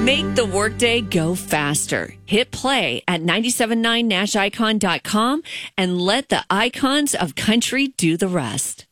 Make the workday go faster. Hit play at 979nashicon.com and let the icons of country do the rest.